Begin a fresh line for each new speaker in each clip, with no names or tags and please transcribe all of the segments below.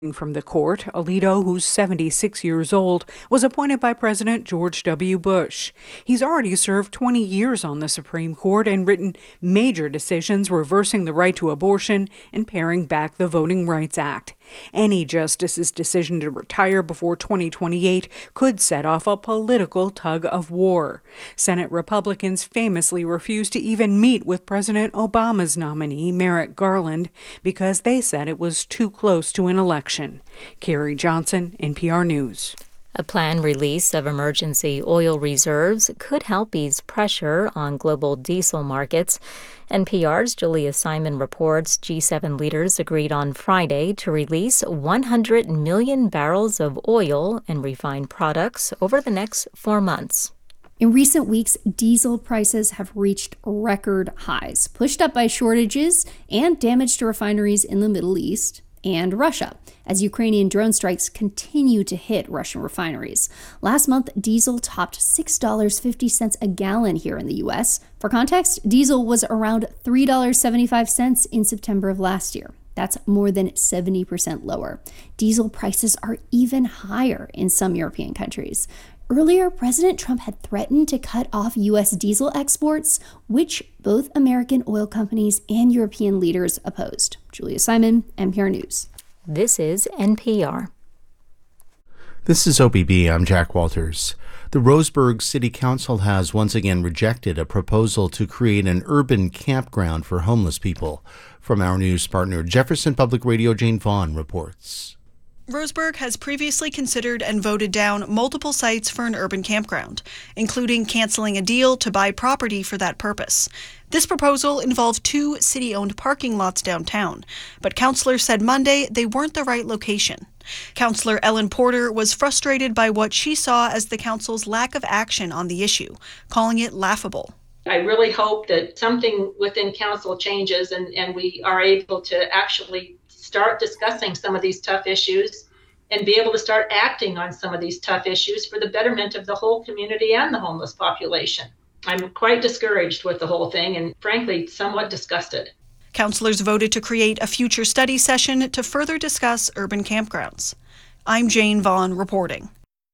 From the court, Alito, who's 76 years old, was appointed by President George W. Bush. He's already served 20 years on the Supreme Court and written major decisions reversing the right to abortion and paring back the Voting Rights Act. Any justice's decision to retire before 2028 could set off a political tug of war. Senate Republicans famously refused to even meet with President Obama's nominee, Merrick Garland, because they said it was too close to an election. Carrie Johnson, NPR News.
A planned release of emergency oil reserves could help ease pressure on global diesel markets. NPR's Julia Simon reports G7 leaders agreed on Friday to release 100 million barrels of oil and refined products over the next 4 months.
In recent weeks, diesel prices have reached record highs, pushed up by shortages and damage to refineries in the Middle East and Russia, as Ukrainian drone strikes continue to hit Russian refineries. Last month, diesel topped $6.50 a gallon here in the U.S. For context, diesel was around $3.75 in September of last year. That's more than 70% lower. Diesel prices are even higher in some European countries. Earlier, President Trump had threatened to cut off U.S. diesel exports, which both American oil companies and European leaders opposed. Julia Simon, NPR News.
This is NPR.
This is OBB. I'm Jack Walters. The Roseburg City Council has once again rejected a proposal to create an urban campground for homeless people. From our news partner, Jefferson Public Radio, Jane Vaughn reports.
Roseburg has previously considered and voted down multiple sites for an urban campground, including canceling a deal to buy property for that purpose. This proposal involved 2 city-owned parking lots downtown, but councilors said Monday they weren't the right location. Councilor Ellen Porter was frustrated by what she saw as the council's lack of action on the issue, calling it laughable.
I really hope that something within council changes and we are able to actually start discussing some of these tough issues and be able to start acting on some of these tough issues for the betterment of the whole community and the homeless population. I'm quite discouraged with the whole thing and frankly somewhat disgusted.
Councilors voted to create a future study session to further discuss urban campgrounds. I'm Jane Vaughn reporting.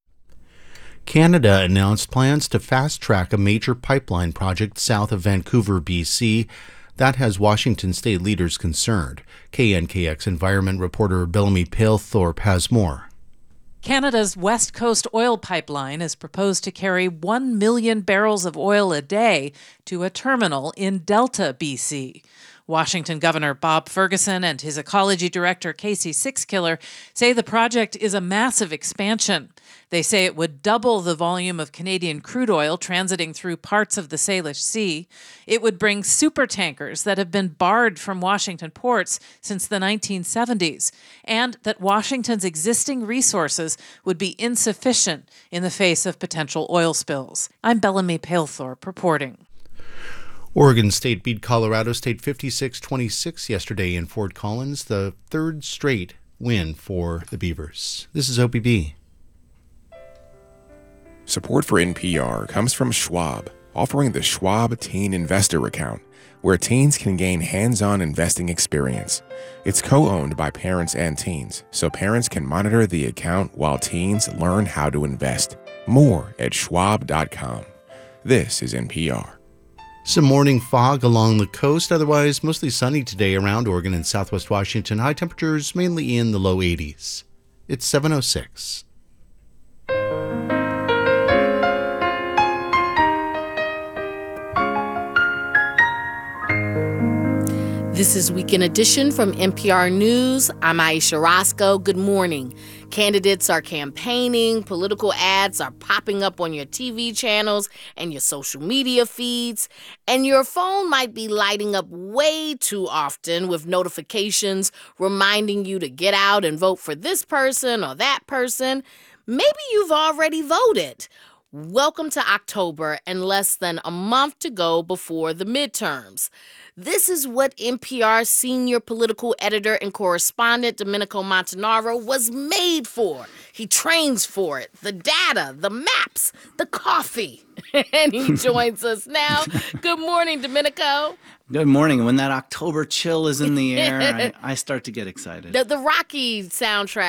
Canada announced plans to fast-track a major pipeline project south of Vancouver, BC. That has Washington state leaders concerned. KNKX environment reporter Bellamy Palethorpe has more.
Canada's West Coast oil pipeline is proposed to carry 1 million barrels of oil a day to a terminal in Delta, BC. Washington Governor Bob Ferguson and his ecology director Casey Sixkiller say the project is a massive expansion. They say it would double the volume of Canadian crude oil transiting through parts of the Salish Sea. It would bring supertankers that have been barred from Washington ports since the 1970s, and that Washington's existing resources would be insufficient in the face of potential oil spills. I'm Bellamy Palethorpe reporting.
Oregon State beat Colorado State 56-26 yesterday in Fort Collins, the third straight win for the Beavers. This is OPB.
Support for NPR comes from Schwab, offering the Schwab Teen Investor Account, where teens can gain hands-on investing experience. It's co-owned by parents and teens, so parents can monitor the account while teens learn how to invest. More at schwab.com. This is NPR.
Some morning fog along the coast, otherwise mostly sunny today around Oregon and southwest Washington. High temperatures mainly in the low 80s. It's 7:06.
This is Weekend Edition from NPR News. I'm Aisha Roscoe. Good morning. Candidates are campaigning, political ads are popping up on your TV channels and your social media feeds, and your phone might be lighting up way too often with notifications reminding you to get out and vote for this person or that person. Maybe you've already voted. Welcome to October and less than a month to go before the midterms. This is what NPR's senior political editor and correspondent Domenico Montanaro was made for. He trains for it. The data, the maps, the coffee. And he joins us now. Good morning, Domenico.
Good morning. When that October chill is in the air, I start to get excited.
The Rocky soundtrack